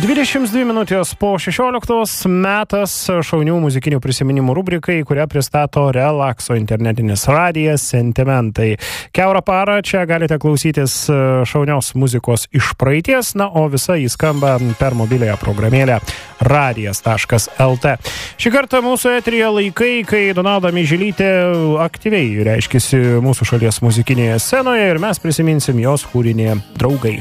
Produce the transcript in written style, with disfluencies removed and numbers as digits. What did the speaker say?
22 minutės po 16 metas šaunių muzikinių prisiminimų rubrikai, kurią pristato Relaxo internetinis radijas Sentimentai. Kiaurą parą čia galite klausytis šaunios muzikos iš praeities, na, o visa jį skamba per mobiliąją programėlę radijas.lt. Šį kartą mūsų eteryje laikai, kai Donalda Meiželytė aktyviai reiškėsi mūsų šalies muzikinėje scenoje ir mes prisiminsim jos kūrinį Draugai.